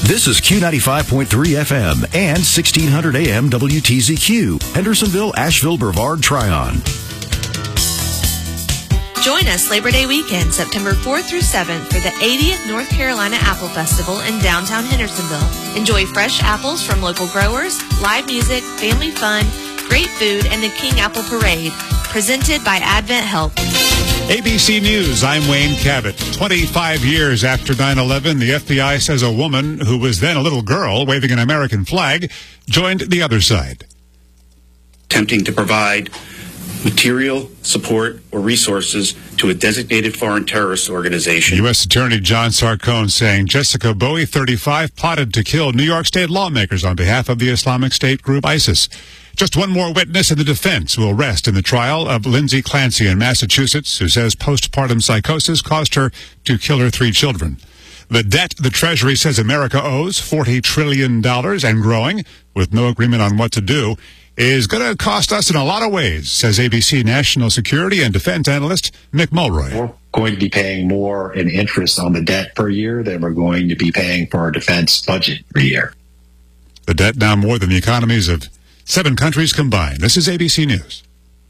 This is Q95.3 FM and 1600 AM WTZQ, Hendersonville, Asheville, Brevard, Tryon. Join us Labor Day weekend, September 4th through 7th for the 80th North Carolina Apple Festival in downtown Hendersonville. Enjoy fresh apples from local growers, live music, family fun, great food, and the King Apple Parade, presented by Advent Health. ABC News, I'm Wayne Cabot. 25 years after 9/11, the FBI says a woman who was then a little girl waving an American flag joined the other side. Attempting to provide material, support, or resources to a designated foreign terrorist organization. U.S. Attorney John Sarcone saying Jessica Bowie, 35, plotted to kill New York State lawmakers on behalf of the Islamic State group ISIS. Just one more witness in the defense will rest in the trial of Lindsay Clancy in Massachusetts, who says postpartum psychosis caused her to kill her 3 children. The debt the Treasury says America owes, $40 trillion and growing, with no agreement on what to do, is going to cost us in a lot of ways, says ABC national security and defense analyst Mick Mulroy. We're going to be paying more in interest on the debt per year than we're going to be paying for our defense budget per year. The debt now more than the economies of 7 countries combined. This is ABC News.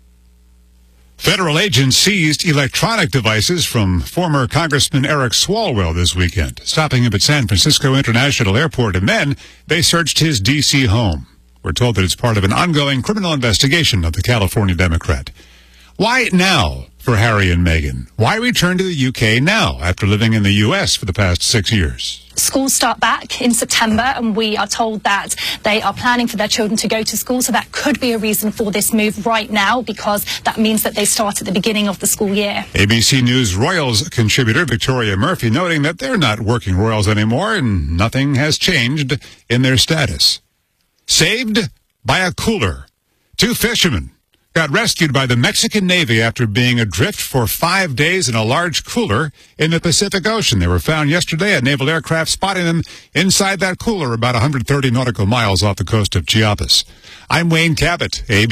Federal agents seized electronic devices from former Congressman Eric Swalwell this weekend, stopping him at San Francisco International Airport, and then they searched his D.C. home. We're told that it's part of an ongoing criminal investigation of the California Democrat. Why now for Harry and Meghan? Why return to the UK now after living in the US for the past 6 years? Schools start back in September, and we are told that they are planning for their children to go to school, so that could be a reason for this move right now, because that means that they start at the beginning of the school year. ABC News Royals contributor Victoria Murphy noting that they're not working Royals anymore and nothing has changed in their status. Saved by a cooler. 2 fishermen got rescued by the Mexican Navy after being adrift for 5 days in a large cooler in the Pacific Ocean. They were found yesterday, a naval aircraft spotting them inside that cooler about 130 nautical miles off the coast of Chiapas. I'm Wayne Cabot,